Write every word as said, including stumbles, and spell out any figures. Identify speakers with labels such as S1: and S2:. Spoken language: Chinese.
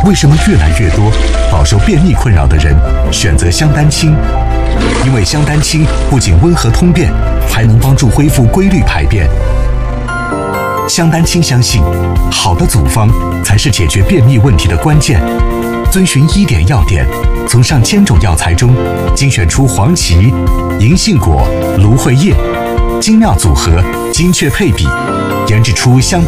S1: 为什么越来越多饱受便秘困扰的人选择香丹清？因为香丹清不仅温和通便，还能帮助恢复规律排便。香丹清相信，好的组方才是解决便秘问题的关键。遵循医典要点，从上千种药材中精选出黄芪、银杏果、芦荟叶，精妙组合，精确配比，研制出香丹